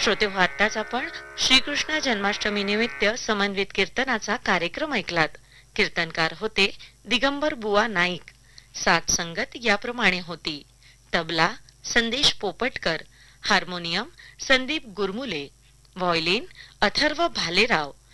श्रोते हो, आत्ताच आपण श्रीकृष्ण जन्माष्टमी निमित्त समन्वित कीर्तनाचा कार्यक्रम ऐकलात. कीर्तनकार होते दिगंबर बुवा नाईक. साथ संगत याप्रमाणे होती: तबला संदेश पोपटकर, हार्मोनियम संदीप गुरमुले, व्हायोलिन अथर्व भालेराव,